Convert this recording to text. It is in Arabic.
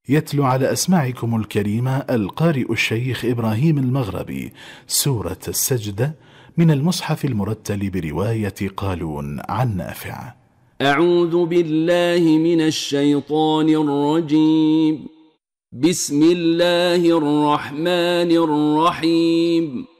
يتلو على أسماعكم الكريمة القارئ الشيخ إبراهيم المغربي سورة السجدة من المصحف المرتل برواية قالون عن نافع. أعوذ بالله من الشيطان الرجيم. بسم الله الرحمن الرحيم.